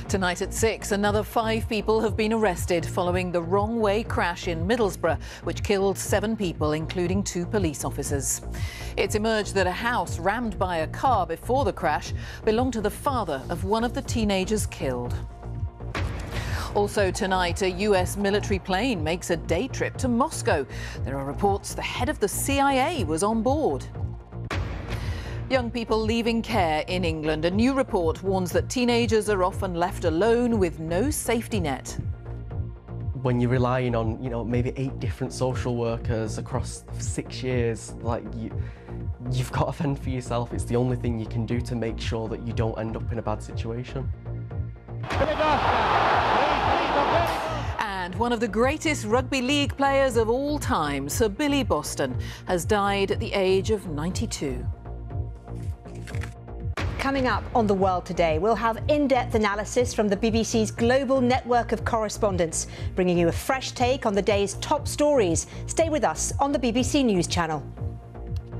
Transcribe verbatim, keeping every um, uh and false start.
Tonight at six, another five people have been arrested following the wrong-way crash in Middlesbrough, which killed seven people, including two police officers. It's emerged that a house rammed by a car before the crash belonged to the father of one of the teenagers killed. Also tonight, a U S military plane makes a day trip to Moscow. There are reports the head of the C I A was on board. Young people leaving care in England. A new report warns that teenagers are often left alone with no safety net. When you're relying on, you know, maybe eight different social workers across six years, like you, you've got to fend for yourself. It's the only thing you can do to make sure that you don't end up in a bad situation. And one of the greatest rugby league players of all time, Sir Billy Boston, has died at the age of ninety-two. Coming up on The World Today, we'll have in-depth analysis from the B B C's global network of correspondents, bringing you a fresh take on the day's top stories. Stay with us on the B B C News Channel.